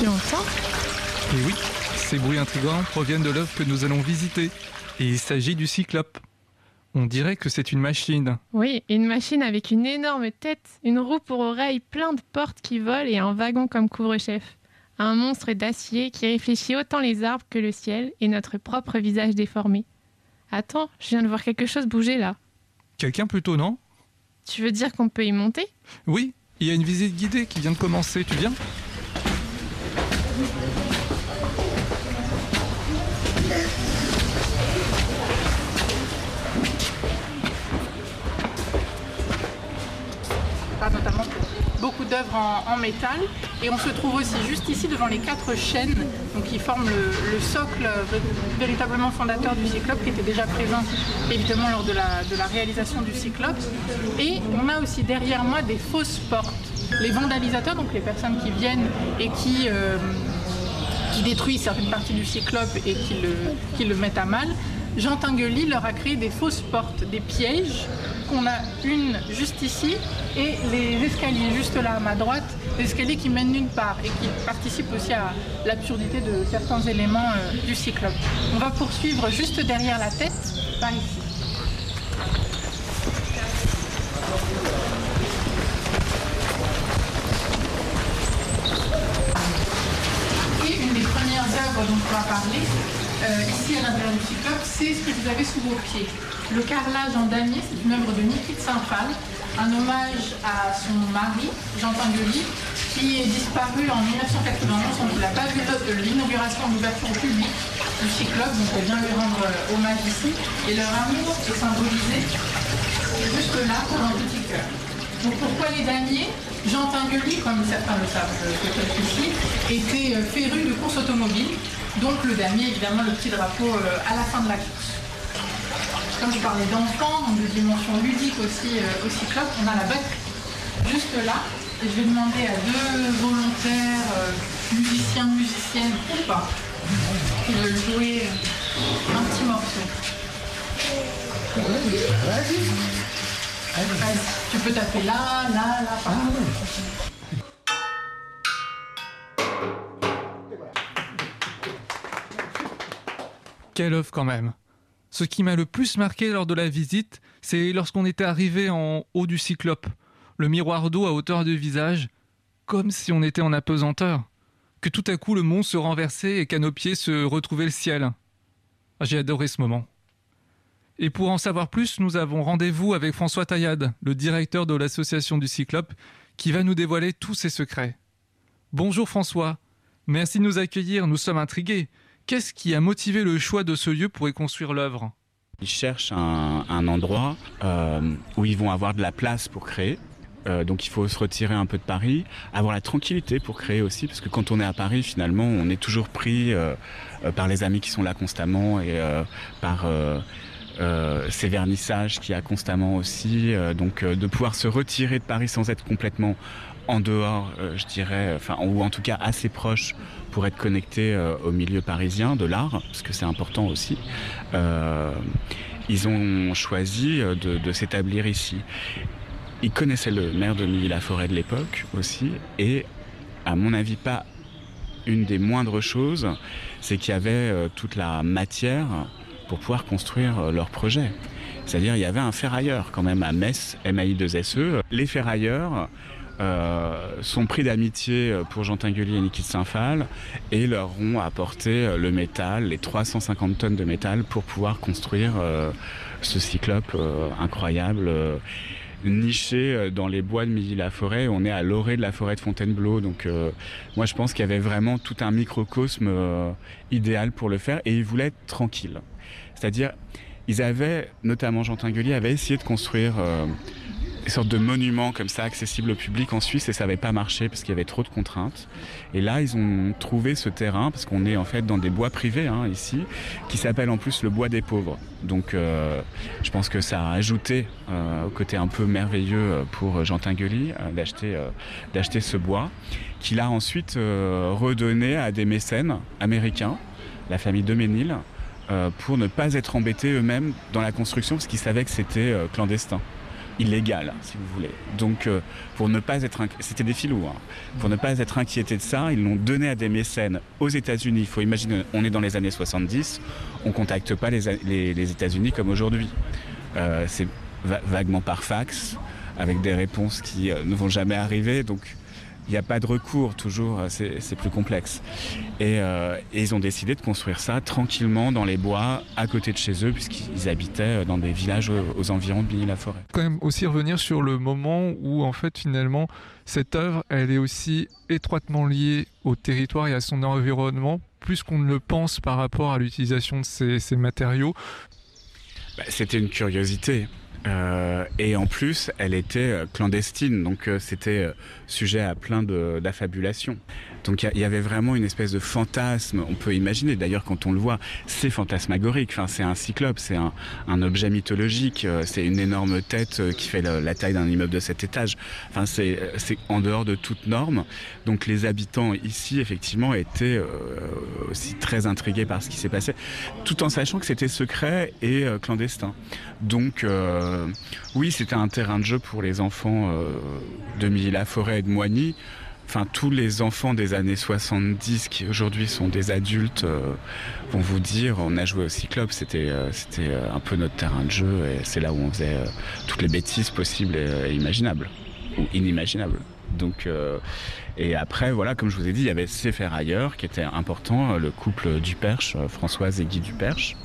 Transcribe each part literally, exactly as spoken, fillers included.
Tu entends ? Et oui, ces bruits intrigants proviennent de l'œuvre que nous allons visiter. Et il s'agit du Cyclope. On dirait que c'est une machine. Oui, une machine avec une énorme tête, une roue pour oreilles, plein de portes qui volent et un wagon comme couvre-chef. Un monstre d'acier qui réfléchit autant les arbres que le ciel et notre propre visage déformé. Attends, je viens de voir quelque chose bouger là. Quelqu'un plutôt, non ? Tu veux dire qu'on peut y monter ? Oui, il y a une visite guidée qui vient de commencer, tu viens ? Notamment pour beaucoup d'œuvres en, en métal, et on se trouve aussi juste ici devant les quatre chaînes donc qui forment le, le socle véritablement fondateur du Cyclope, qui était déjà présent évidemment lors de la, de la réalisation du Cyclope. Et on a aussi derrière moi des fausses portes. Les vandalisateurs, donc les personnes qui viennent et qui, euh, qui détruisent certaines parties du Cyclope et qui le, qui le mettent à mal, Jean Tinguely leur a créé des fausses portes, des pièges, qu'on a une juste ici, et les escaliers juste là à ma droite, des escaliers qui mènent nulle part et qui participent aussi à l'absurdité de certains éléments euh, du Cyclope. On va poursuivre juste derrière la tête, par ici. Et une des premières œuvres dont on va parler, Euh, ici à l'intérieur du Cyclope, c'est ce que vous avez sous vos pieds. Le carrelage en damier, c'est une œuvre de Niki de Saint-Phal, un hommage à son mari, Jean Tinguely, qui est disparu en mille neuf cent quatre-vingt-onze, donc il n'a pas vu l'inauguration de l'ouverture au public du Cyclope, donc on vient lui rendre hommage ici. Et leur amour est symbolisé juste là, dans un petit cœur. Donc pourquoi les damiers ? Jean Tinguely, comme certains le savent peut-être ici, était féru de course automobile. Donc le damier, évidemment, le petit drapeau euh, à la fin de la course. Comme je parlais d'enfants, donc de dimension ludique aussi euh, au Cyclope, on a la batterie juste là. Et je vais demander à deux volontaires, euh, musiciens, musiciennes ou pas, qui veulent jouer euh, un petit morceau. Vas-y. Vas-y. Tu peux taper là, là, là, par là. Quelle œuvre quand même. Ce qui m'a le plus marqué lors de la visite, c'est lorsqu'on était arrivé en haut du Cyclope. Le miroir d'eau à hauteur de visage, comme si on était en apesanteur. Que tout à coup le mont se renversait et qu'à nos pieds se retrouvait le ciel. J'ai adoré ce moment. Et pour en savoir plus, nous avons rendez-vous avec François Taillade, le directeur de l'association du Cyclope, qui va nous dévoiler tous ses secrets. Bonjour François, merci de nous accueillir, nous sommes intrigués. Qu'est-ce qui a motivé le choix de ce lieu pour y construire l'œuvre ? Ils cherchent un, un endroit euh, où ils vont avoir de la place pour créer. Euh, donc il faut se retirer un peu de Paris, avoir la tranquillité pour créer aussi, parce que quand on est à Paris, finalement, on est toujours pris euh, euh, par les amis qui sont là constamment et euh, par euh, euh, ces vernissages qu'il y a constamment aussi. Euh, donc euh, de pouvoir se retirer de Paris sans être complètement en dehors, euh, je dirais, enfin, ou en tout cas assez proche pour être connecté euh, au milieu parisien de l'art, parce que c'est important aussi. Euh, ils ont choisi de, de s'établir ici. Ils connaissaient le maire de Milly-la-Forêt de l'époque aussi, et à mon avis, pas une des moindres choses, c'est qu'il y avait euh, toute la matière pour pouvoir construire euh, leur projet. C'est-à-dire, il y avait un ferrailleur quand même à Metz, M A I deux S E. Les ferrailleurs Euh, sont pris d'amitié pour Jean Tinguely et Niki de Saint-Phal et leur ont apporté le métal, les trois cent cinquante tonnes de métal pour pouvoir construire euh, ce Cyclope euh, incroyable, euh, niché dans les bois de Milly-la-Forêt. On est à l'orée de la forêt de Fontainebleau, donc euh, moi je pense qu'il y avait vraiment tout un microcosme euh, idéal pour le faire, et ils voulaient être tranquilles. C'est-à-dire, ils avaient, notamment Jean Tinguely, avait essayé de construire euh, des sortes de monuments comme ça, accessibles au public en Suisse, et ça n'avait pas marché parce qu'il y avait trop de contraintes. Et là, ils ont trouvé ce terrain, parce qu'on est en fait dans des bois privés, hein, ici, qui s'appelle en plus le bois des pauvres. Donc euh, je pense que ça a ajouté euh, au côté un peu merveilleux pour Jean Tinguely euh, d'acheter, euh, d'acheter ce bois, qu'il a ensuite euh, redonné à des mécènes américains, la famille de Ménil, euh, pour ne pas être embêtés eux-mêmes dans la construction, parce qu'ils savaient que c'était euh, clandestin. illégale, si vous voulez. Donc, euh, pour ne pas être... Inqui... C'était des filous. Hein. Pour ne pas être inquiétés de ça, ils l'ont donné à des mécènes aux États-Unis. Il faut imaginer, on est dans les années soixante-dix, on ne contacte pas les, les, les États-Unis comme aujourd'hui. Euh, c'est va- vaguement par fax, avec des réponses qui euh, ne vont jamais arriver. Donc, il n'y a pas de recours, toujours, c'est, c'est plus complexe. Et, euh, et ils ont décidé de construire ça tranquillement dans les bois, à côté de chez eux, puisqu'ils habitaient dans des villages aux, aux environs de Billy-la-Forêt. Quand même aussi revenir sur le moment où, en fait, finalement, cette œuvre, elle est aussi étroitement liée au territoire et à son environnement, plus qu'on ne le pense par rapport à l'utilisation de ces, ces matériaux. Bah, c'était une curiosité. Euh, et en plus, elle était clandestine, donc euh, c'était euh, sujet à plein de, d'affabulations. Donc il y, y avait vraiment une espèce de fantasme, on peut imaginer, d'ailleurs quand on le voit, c'est fantasmagorique, enfin, c'est un cyclope, c'est un, un objet mythologique, euh, c'est une énorme tête euh, qui fait la, la taille d'un immeuble de sept étages, enfin, c'est, c'est en dehors de toute norme. Donc les habitants ici, effectivement, étaient euh, aussi très intrigués par ce qui s'est passé, tout en sachant que c'était secret et euh, clandestin. Donc euh, oui, c'était un terrain de jeu pour les enfants euh, de Milly-la-Forêt et de Moigny. Enfin, tous les enfants des années soixante-dix qui aujourd'hui sont des adultes euh, vont vous dire, on a joué au Cyclope, c'était, euh, c'était un peu notre terrain de jeu et c'est là où on faisait euh, toutes les bêtises possibles et, et imaginables, ou inimaginables. Donc, euh, et après, voilà, comme je vous ai dit, il y avait ces ferrailleurs qui étaient importants, le couple Duperche, Françoise et Guy Duperche.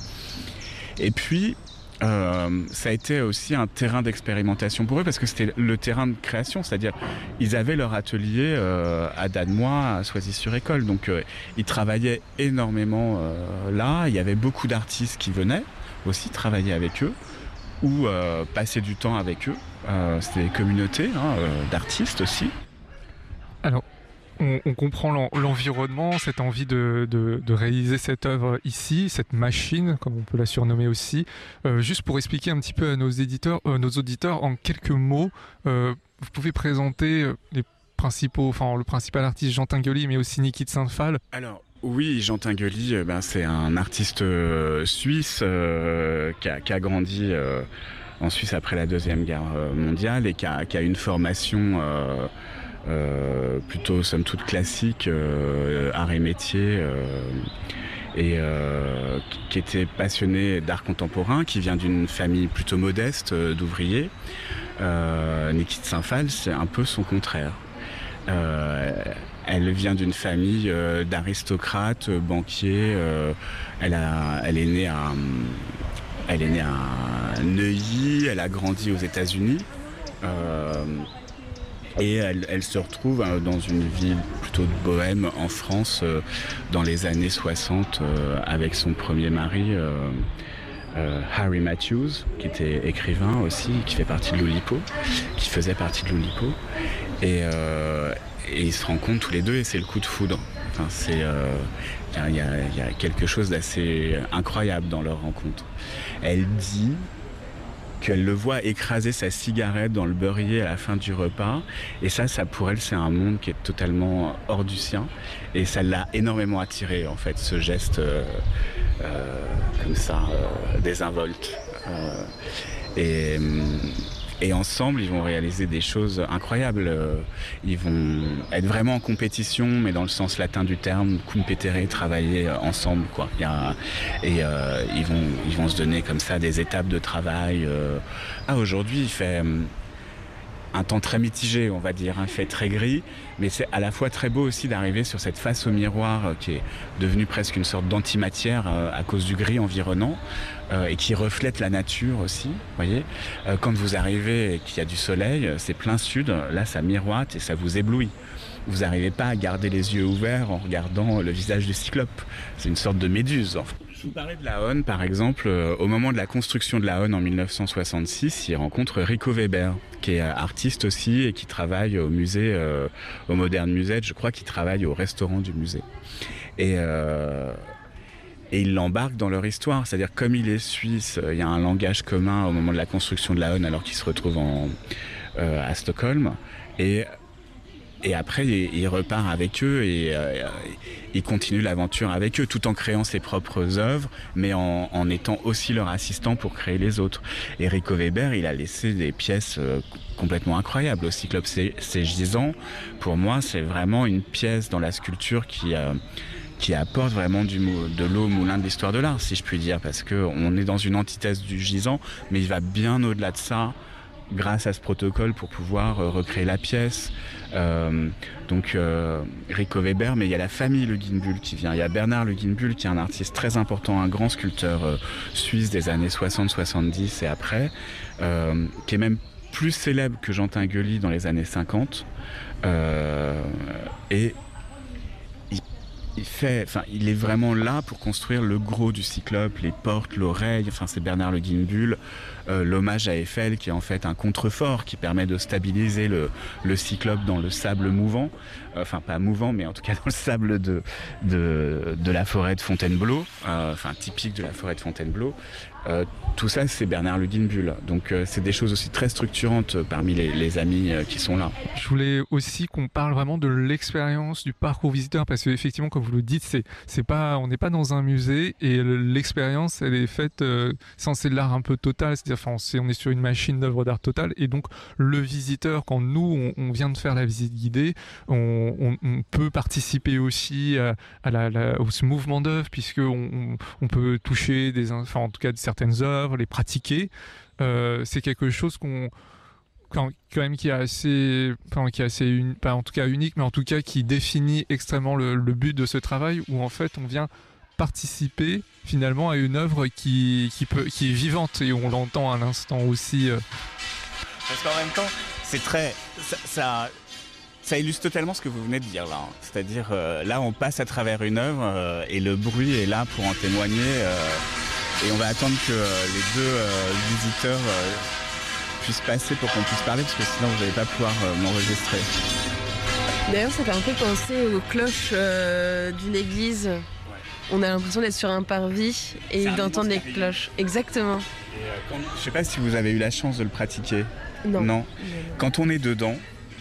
Et puis, Euh, ça a été aussi un terrain d'expérimentation pour eux parce que c'était le terrain de création, c'est-à-dire ils avaient leur atelier euh, à Dademois, à Soisy-sur-École, donc euh, ils travaillaient énormément euh, là. Il y avait beaucoup d'artistes qui venaient aussi travailler avec eux ou euh, passer du temps avec eux. Euh, c'était des communautés hein, euh, d'artistes aussi. Alors, on, on comprend l'en, l'environnement, cette envie de, de, de réaliser cette œuvre ici, cette machine, comme on peut la surnommer aussi. Euh, juste pour expliquer un petit peu à nos éditeurs, euh, nos auditeurs, en quelques mots, euh, vous pouvez présenter les principaux, enfin le principal artiste Jean Tinguely, mais aussi Niki de Saint-Phal. Alors. Oui, Jean Tinguely, euh, ben, c'est un artiste euh, suisse euh, qui, a, qui a grandi euh, en Suisse après la Deuxième Guerre mondiale et qui a, qui a une formation euh, euh, plutôt, somme toute, classique, euh, art et métier, euh, et euh, qui était passionné d'art contemporain, qui vient d'une famille plutôt modeste euh, d'ouvriers. Euh, Niki de Saint-Phal, c'est un peu son contraire. Euh, Elle vient d'une famille euh, d'aristocrates, euh, banquiers. Euh, elle, a, elle, est née à, elle est née à Neuilly, elle a grandi aux États-Unis. Euh, et elle, elle se retrouve euh, dans une ville plutôt de bohème en France euh, dans les années soixante euh, avec son premier mari, euh, euh, Harry Matthews, qui était écrivain aussi, qui fait partie de l'Oulipo, qui faisait partie de l'Oulipo. Et, euh, et ils se rencontrent tous les deux et c'est le coup de foudre. Enfin, c'est, euh, il y a, y a quelque chose d'assez incroyable dans leur rencontre. Elle dit qu'elle le voit écraser sa cigarette dans le beurrier à la fin du repas. Et ça, ça pour elle, c'est un monde qui est totalement hors du sien. Et ça l'a énormément attiré, en fait, ce geste euh, euh, comme ça, euh, désinvolte. Euh, et... Et ensemble, ils vont réaliser des choses incroyables. Ils vont être vraiment en compétition, mais dans le sens latin du terme, competere, travailler ensemble, quoi. Il y a, et euh, ils vont, ils vont se donner comme ça des étapes de travail. Ah, aujourd'hui, il fait un temps très mitigé, on va dire, un fait très gris, mais c'est à la fois très beau aussi d'arriver sur cette face au miroir qui est devenue presque une sorte d'antimatière à cause du gris environnant. Euh, et qui reflète la nature aussi, voyez. Euh, quand vous arrivez et qu'il y a du soleil, c'est plein sud, là ça miroite et ça vous éblouit. Vous n'arrivez pas à garder les yeux ouverts en regardant le visage du cyclope. C'est une sorte de méduse. En fait. Je vous parlais de la Honne, par exemple. Euh, au moment de la construction de la Honne en dix-neuf cent soixante-six, il rencontre Rico Weber, qui est artiste aussi et qui travaille au musée, euh, au Modern Museum. Je crois qu'il travaille au restaurant du musée. Et... Euh, Et ils l'embarquent dans leur histoire, c'est-à-dire comme il est suisse, il y a un langage commun au moment de la construction de la Honne alors qu'il se retrouve en, euh, à Stockholm. Et et après, il, il repart avec eux et euh, il continue l'aventure avec eux, tout en créant ses propres œuvres, mais en, en étant aussi leur assistant pour créer les autres. Et Rico Weber, il a laissé des pièces euh, complètement incroyables au Cyclope. C'est, c'est gisant. Pour moi, c'est vraiment une pièce dans la sculpture qui... Euh, qui apporte vraiment du, de l'eau au moulin de l'histoire de l'art, si je puis dire, parce qu'on est dans une antithèse du gisant, mais il va bien au-delà de ça, grâce à ce protocole pour pouvoir euh, recréer la pièce. Euh, donc euh, Rico Weber, mais il y a la famille Le Guinbull qui vient. Il y a Bernard Le Guinbull qui est un artiste très important, un grand sculpteur euh, suisse des années soixante soixante-dix et après, euh, qui est même plus célèbre que Jean Tinguely dans les années cinquante. Euh, et Il, fait, enfin, il est vraiment là pour construire le gros du Cyclope, les portes, l'oreille. Enfin, c'est Bernard Le Guinbull, euh, l'hommage à Eiffel qui est en fait un contrefort qui permet de stabiliser le, le Cyclope dans le sable mouvant. Enfin, pas mouvant, mais en tout cas dans le sable de, de, de la forêt de Fontainebleau, euh, enfin typique de la forêt de Fontainebleau. Euh, tout ça, c'est Bernard Le Guinbull. Donc, euh, c'est des choses aussi très structurantes parmi les, les amis euh, qui sont là. Je voulais aussi qu'on parle vraiment de l'expérience du parcours visiteur, parce qu'effectivement, comme vous le dites, c'est, c'est pas, on n'est pas dans un musée et l'expérience, elle est faite euh, sans c'est de l'art un peu total, c'est-à-dire, enfin, c'est, on est sur une machine d'œuvre d'art totale, et donc le visiteur, quand nous, on, on vient de faire la visite guidée, on, on, on peut participer aussi à, à la, la, au ce mouvement d'œuvre, puisque on, on, on peut toucher des, enfin, en tout cas, certaines œuvres, les pratiquer. Euh, c'est quelque chose qu'on quand, quand même qui est assez, enfin, qui est assez une, pas en tout cas unique, mais en tout cas qui définit extrêmement le, le but de ce travail, où en fait on vient participer finalement à une œuvre qui, qui, peut, qui est vivante, et on l'entend à l'instant aussi. Euh... Parce qu'en même temps, c'est très... Ça, ça, ça illustre totalement ce que vous venez de dire là. C'est-à-dire, euh, là on passe à travers une œuvre euh, et le bruit est là pour en témoigner. Euh, Et on va attendre que euh, les deux euh, visiteurs euh, puissent passer pour qu'on puisse parler, parce que sinon vous n'allez pas pouvoir euh, m'enregistrer. D'ailleurs, ça fait un peu penser aux cloches euh, d'une église. Ouais. On a l'impression d'être sur un parvis et c'est d'entendre les cloches. Exactement. Et, euh, quand, je ne sais pas si vous avez eu la chance de le pratiquer. Non. Non. Quand on est dedans,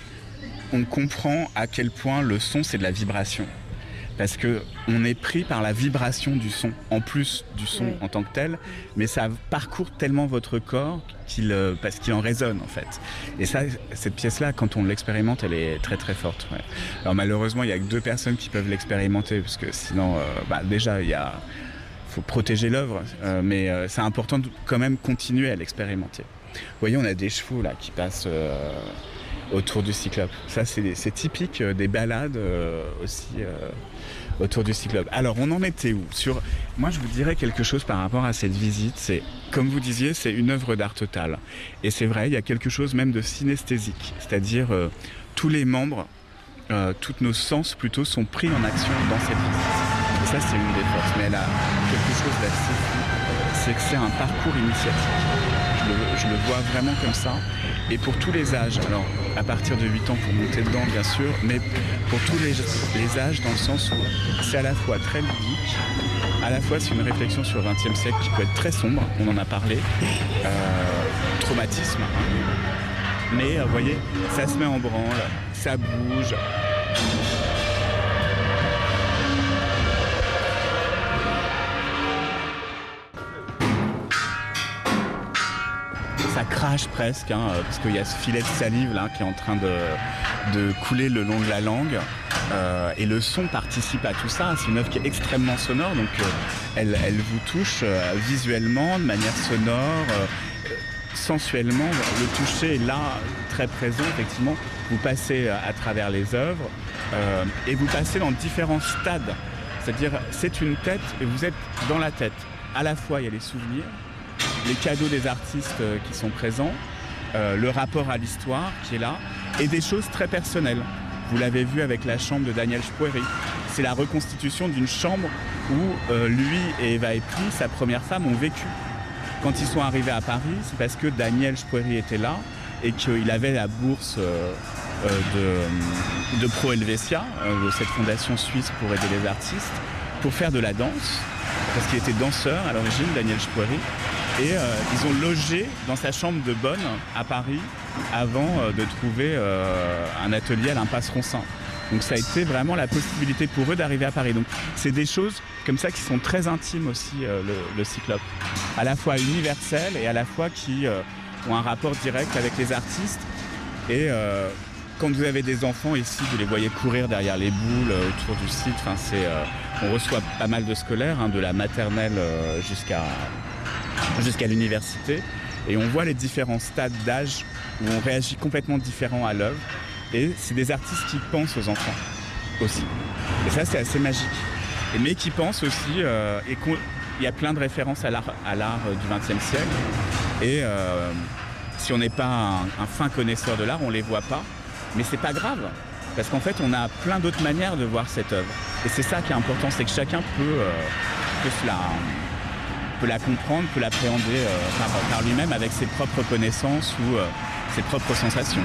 on comprend à quel point le son, c'est de la vibration. Parce qu'on est pris par la vibration du son, en plus du son oui. en tant que tel, mais ça parcourt tellement votre corps qu'il, parce qu'il en résonne en fait. Et ça, cette pièce-là, quand on l'expérimente, elle est très très forte. Ouais. Alors malheureusement, il n'y a que deux personnes qui peuvent l'expérimenter, parce que sinon, euh, bah, déjà, il y a, faut protéger l'œuvre, euh, mais euh, c'est important de quand même continuer à l'expérimenter. Vous voyez, on a des chevaux là qui passent... Euh, autour du Cyclope. Ça, c'est, c'est typique des balades euh, aussi euh, autour du Cyclope. Alors, on en était où sur... Moi, je vous dirais quelque chose par rapport à cette visite. C'est, comme vous disiez, c'est une œuvre d'art total. Et c'est vrai, il y a quelque chose même de synesthésique. C'est-à-dire, euh, tous les membres, euh, tous nos sens plutôt, sont pris en action dans cette visite. Et ça, c'est une des forces. Mais elle a quelque chose d'assez fou. C'est que c'est un parcours initiatique. Je le, je le vois vraiment comme ça. Et pour tous les âges, alors à partir de huit ans pour monter dedans bien sûr, mais pour tous les, les âges dans le sens où c'est à la fois très ludique, à la fois c'est une réflexion sur le vingtième siècle qui peut être très sombre, on en a parlé, euh, traumatisme, mais vous euh, voyez, ça se met en branle, ça bouge. Ça crache presque, hein, parce qu'il y a ce filet de salive là qui est en train de, de couler le long de la langue. Euh, et le son participe à tout ça. C'est une œuvre qui est extrêmement sonore, donc euh, elle, elle vous touche euh, visuellement, de manière sonore, euh, sensuellement. Le toucher est là, très présent, effectivement. Vous passez à travers les œuvres euh, et vous passez dans différents stades. C'est-à-dire, c'est une tête et vous êtes dans la tête. À la fois, il y a les souvenirs, les cadeaux des artistes qui sont présents, euh, le rapport à l'histoire qui est là, et des choses très personnelles. Vous l'avez vu avec la chambre de Daniel Spoeri. C'est la reconstitution d'une chambre où euh, lui et Eva Epli, sa première femme, ont vécu. Quand ils sont arrivés à Paris, c'est parce que Daniel Spoeri était là et qu'il avait la bourse euh, euh, de, de Pro Helvetia, euh, de cette fondation suisse pour aider les artistes, pour faire de la danse, parce qu'il était danseur à l'origine, Daniel Spoeri. Et euh, ils ont logé dans sa chambre de bonne à Paris avant euh, de trouver euh, un atelier à l'impasse Ronsin. Donc ça a été vraiment la possibilité pour eux d'arriver à Paris. Donc c'est des choses comme ça qui sont très intimes aussi, euh, le, le cyclope. À la fois universelles et à la fois qui euh, ont un rapport direct avec les artistes. Et euh, quand vous avez des enfants ici, vous les voyez courir derrière les boules euh, autour du site. Enfin, c'est, euh, on reçoit pas mal de scolaires, hein, de la maternelle euh, jusqu'à, jusqu'à l'université. Et on voit les différents stades d'âge où on réagit complètement différent à l'œuvre. Et c'est des artistes qui pensent aux enfants aussi. Et ça, c'est assez magique. Et, mais qui pensent aussi, euh, et il y a plein de références à l'art, à l'art du vingtième siècle. Et euh, si on n'est pas un, un fin connaisseur de l'art, on ne les voit pas. Mais c'est pas grave, parce qu'en fait, on a plein d'autres manières de voir cette œuvre. Et c'est ça qui est important, c'est que chacun peut, euh, peut, se la, peut la comprendre, peut l'appréhender euh, par, par lui-même avec ses propres connaissances ou euh, ses propres sensations.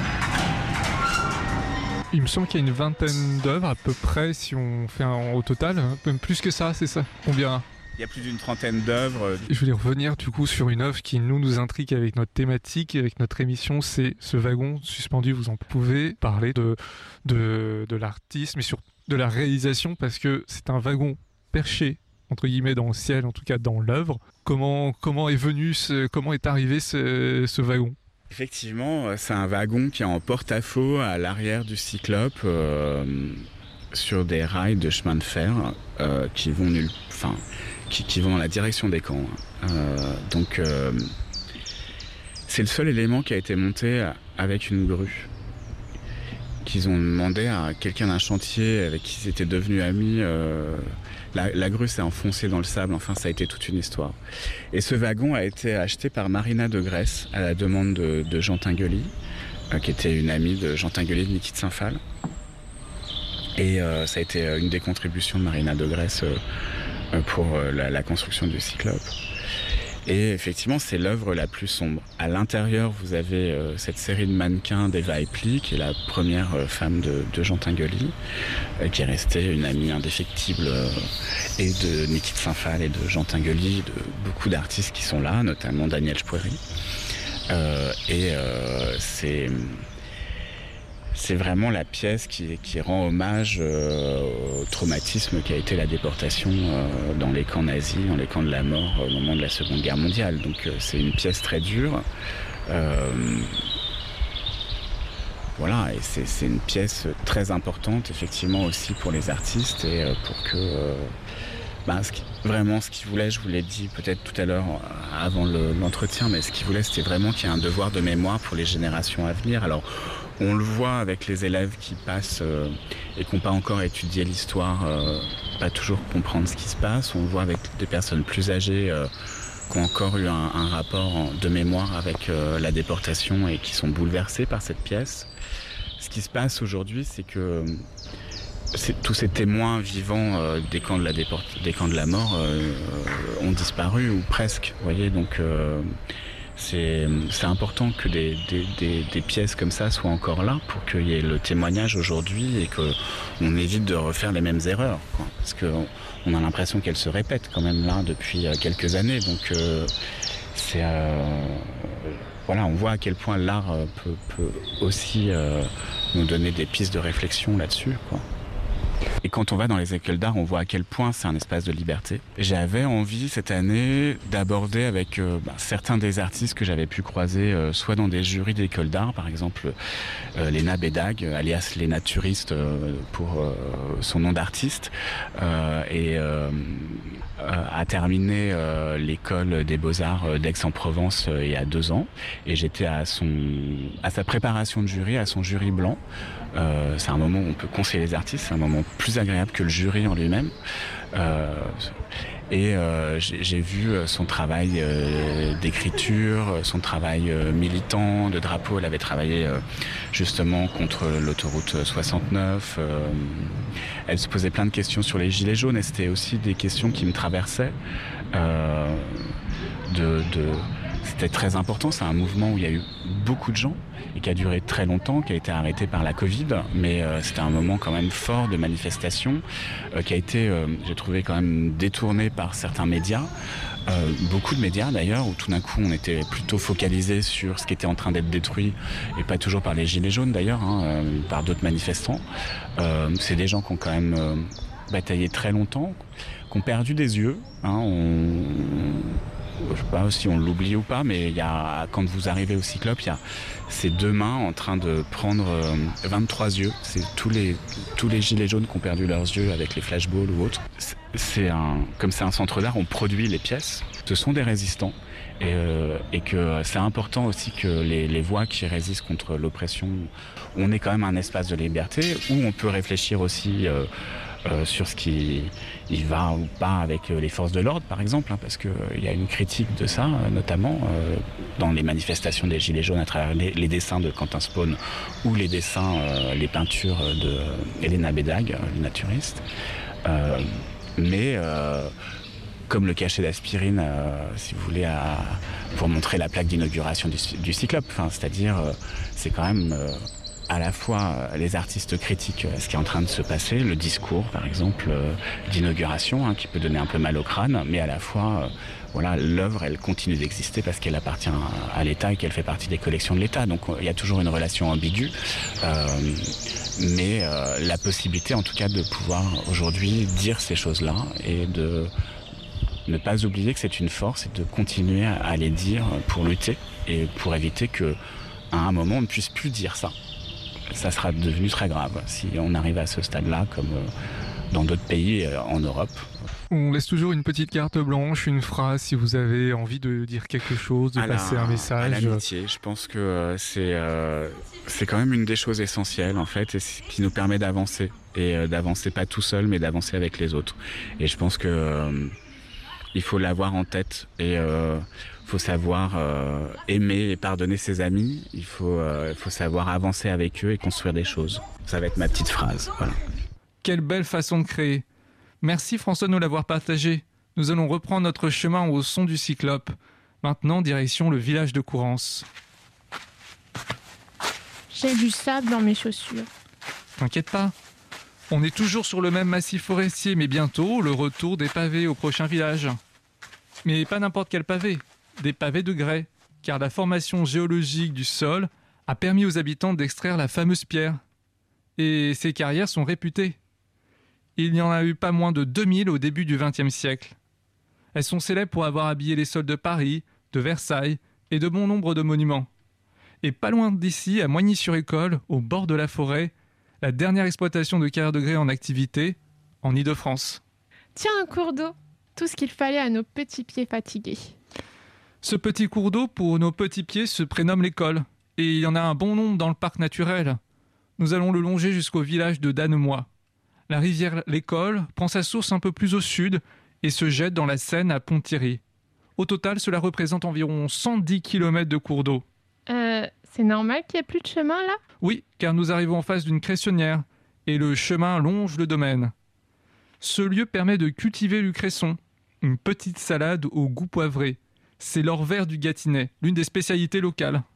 Il me semble qu'il y a une vingtaine d'œuvres à peu près, si on fait un, au total. Même plus que ça, c'est ça. Combien ? Il y a plus d'une trentaine d'œuvres. Je voulais revenir du coup sur une œuvre qui nous nous intrigue avec notre thématique, avec notre émission, c'est ce wagon suspendu. Vous en pouvez parler de, de, de l'artiste, mais surtout de la réalisation, parce que c'est un wagon perché, entre guillemets, dans le ciel, en tout cas dans l'œuvre. Comment, comment est venu, ce, comment est arrivé ce, ce wagon ? Effectivement, c'est un wagon qui est en porte-à-faux à l'arrière du cyclope, euh, sur des rails de chemin de fer euh, qui vont nulle, enfin, qui, qui vont dans la direction des camps. Euh, donc, euh, c'est le seul élément qui a été monté avec une grue. Qu'ils ont demandé à quelqu'un d'un chantier avec qui ils étaient devenus amis. Euh, la, la grue s'est enfoncée dans le sable, enfin ça a été toute une histoire. Et ce wagon a été acheté par Marina de Grèce à la demande de, de Jean Tinguely, euh, qui était une amie de Jean Tinguely de Niki de Saint-Phal. Et euh, ça a été une des contributions de Marina de Grèce euh, pour euh, la, la construction du cyclope. Et effectivement, c'est l'œuvre la plus sombre. À l'intérieur, vous avez euh, cette série de mannequins d'Eva Epli, qui est la première euh, femme de, de Jean Tinguely, euh, qui est restée une amie indéfectible euh, et de Niki de Saint-Phal et de Jean Tinguely, de beaucoup d'artistes qui sont là, notamment Daniel Chpouri. Euh, et euh, c'est... C'est vraiment la pièce qui, qui rend hommage euh, au traumatisme qui a été la déportation euh, dans les camps nazis, dans les camps de la mort au moment de la Seconde Guerre mondiale. Donc euh, c'est une pièce très dure. Euh, voilà, et c'est, c'est une pièce très importante effectivement aussi pour les artistes et euh, pour que... Euh, ben, ce qui, vraiment ce qu'ils voulaient, je vous l'ai dit peut-être tout à l'heure avant le, l'entretien, mais ce qu'ils voulaient c'était vraiment qu'il y ait un devoir de mémoire pour les générations à venir. Alors on le voit avec les élèves qui passent euh, et qui n'ont pas encore étudié l'histoire, euh, pas toujours comprendre ce qui se passe. On le voit avec des personnes plus âgées euh, qui ont encore eu un, un rapport de mémoire avec euh, la déportation et qui sont bouleversées par cette pièce. Ce qui se passe aujourd'hui, c'est que c'est, tous ces témoins vivants euh, des, camps de la déport- des camps de la mort euh, ont disparu, ou presque. Vous voyez, donc... Euh, C'est, c'est important que des, des, des, des pièces comme ça soient encore là pour qu'il y ait le témoignage aujourd'hui et qu'on évite de refaire les mêmes erreurs, quoi. Parce qu'on on a l'impression qu'elles se répètent quand même là depuis quelques années. Donc euh, c'est, euh, voilà, on voit à quel point l'art peut, peut aussi euh, nous donner des pistes de réflexion là-dessus, quoi. Et quand on va dans les écoles d'art, on voit à quel point c'est un espace de liberté. J'avais envie cette année d'aborder avec euh, bah, certains des artistes que j'avais pu croiser, euh, soit dans des jurys d'écoles d'art, par exemple euh, Léna Bédag, alias Léna Turiste euh, pour euh, son nom d'artiste, euh, et euh, a terminé euh, l'école des Beaux-Arts d'Aix-en-Provence euh, il y a deux ans. Et j'étais à, son, à sa préparation de jury, à son jury blanc. Euh, c'est un moment où on peut conseiller les artistes, c'est un moment plus agréable que le jury en lui-même. Euh, et euh, j'ai, j'ai vu son travail euh, d'écriture, son travail euh, militant, de drapeau. Elle avait travaillé euh, justement contre l'autoroute soixante-neuf. Euh, elle se posait plein de questions sur les gilets jaunes et c'était aussi des questions qui me traversaient. Euh, de, de, c'était très important. C'est un mouvement où il y a eu beaucoup de gens et qui a duré très longtemps, qui a été arrêté par la Covid, mais euh, c'était un moment quand même fort de manifestation, euh, qui a été, euh, j'ai trouvé, quand même détourné par certains médias, euh, beaucoup de médias d'ailleurs, où tout d'un coup on était plutôt focalisé sur ce qui était en train d'être détruit, et pas toujours par les gilets jaunes d'ailleurs, hein, euh, par d'autres manifestants. Euh, c'est des gens qui ont quand même euh, bataillé très longtemps, qui ont perdu des yeux, hein, on... je sais pas si on l'oublie ou pas, mais il y a, quand vous arrivez au Cyclope, il y a ces deux mains en train de prendre euh, vingt-trois yeux. C'est tous les, tous les gilets jaunes qui ont perdu leurs yeux avec les flashballs ou autres. C'est un, comme c'est un centre d'art, on produit les pièces. Ce sont des résistants. Et, euh, et que c'est important aussi que les, les voix qui résistent contre l'oppression, on ait quand même un espace de liberté où on peut réfléchir aussi euh, Euh, sur ce qui il va ou pas avec les forces de l'ordre, par exemple, hein, parce qu'il euh, y a une critique de ça, euh, notamment euh, dans les manifestations des Gilets jaunes à travers les, les dessins de Quentin Spawn ou les dessins, euh, les peintures de Elena Bedag, euh, naturiste. Euh, mais euh, comme le cachet d'aspirine, euh, si vous voulez, à, pour montrer la plaque d'inauguration du, du Cyclope, enfin, c'est-à-dire, euh, c'est quand même... Euh, à la fois les artistes critiquent ce qui est en train de se passer, le discours par exemple euh, d'inauguration hein, qui peut donner un peu mal au crâne, mais à la fois euh, voilà, l'œuvre elle continue d'exister parce qu'elle appartient à, à l'État et qu'elle fait partie des collections de l'État, donc il y a toujours une relation ambiguë, euh, mais euh, la possibilité en tout cas de pouvoir aujourd'hui dire ces choses-là et de ne pas oublier que c'est une force et de continuer à les dire pour lutter et pour éviter que à un moment on ne puisse plus dire ça. Ça sera devenu très grave si on arrive à ce stade-là, comme dans d'autres pays en Europe. On laisse toujours une petite carte blanche, une phrase si vous avez envie de dire quelque chose, de à passer la, un message. À l'amitié, je pense que c'est, euh, c'est quand même une des choses essentielles en fait, et qui nous permet d'avancer. Et euh, d'avancer pas tout seul, mais d'avancer avec les autres. Et je pense que euh, il faut l'avoir en tête. Et euh, il faut savoir euh, aimer et pardonner ses amis, il faut, euh, faut savoir avancer avec eux et construire des choses. Ça va être ma petite phrase. Voilà. Quelle belle façon de créer. Merci François de nous l'avoir partagé. Nous allons reprendre notre chemin au son du Cyclope. Maintenant, direction le village de Courance. J'ai du sable dans mes chaussures. T'inquiète pas. On est toujours sur le même massif forestier, mais bientôt, le retour des pavés au prochain village. Mais pas n'importe quel pavé. Des pavés de grès, car la formation géologique du sol a permis aux habitants d'extraire la fameuse pierre. Et ces carrières sont réputées. Il n'y en a eu pas moins de deux mille au début du vingtième siècle. Elles sont célèbres pour avoir habillé les sols de Paris, de Versailles et de bon nombre de monuments. Et pas loin d'ici, à Moigny-sur-École, au bord de la forêt, la dernière exploitation de carrières de grès en activité, en Île-de-France. Tiens, un cours d'eau. Tout ce qu'il fallait à nos petits pieds fatigués. Ce petit cours d'eau pour nos petits pieds se prénomme l'école, et il y en a un bon nombre dans le parc naturel. Nous allons le longer jusqu'au village de Danemois. La rivière l'école prend sa source un peu plus au sud et se jette dans la Seine à Pont-Thierry. Au total, cela représente environ cent dix kilomètres de cours d'eau. Euh, c'est normal qu'il n'y ait plus de chemin là ? Oui, car nous arrivons en face d'une cressonnière, et le chemin longe le domaine. Ce lieu permet de cultiver du cresson, une petite salade au goût poivré. C'est l'or vert du Gâtinais, l'une des spécialités locales.